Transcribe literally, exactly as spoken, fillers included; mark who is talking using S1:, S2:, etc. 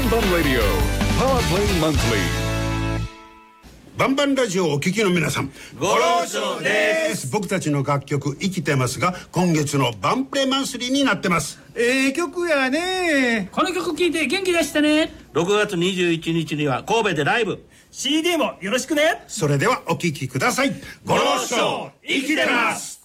S1: バンバンラディオパワープレイマンスリー。
S2: バンバンラジオをお聞きの皆さん、
S3: ご労長です。
S2: 僕たちの楽曲生きてますが、今月のバンプレマンスリーになってます。
S4: ええ曲やね。
S5: この曲聴いて元気出してね。
S3: ろくがつにじゅういちにちには神戸でライブ。
S4: シーディー もよろしくね。
S2: それではお聴きください。ご労長生きてます。